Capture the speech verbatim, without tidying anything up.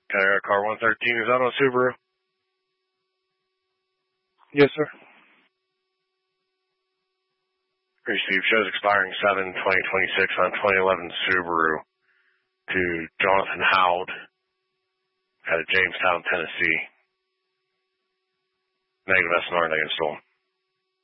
Okay, car one thirteen, is that on Subaru? Yes, sir. Received shows expiring seven twenty twenty-six on twenty eleven Subaru to Jonathan Howd out of Jamestown, Tennessee. Negative S N R, negative stolen.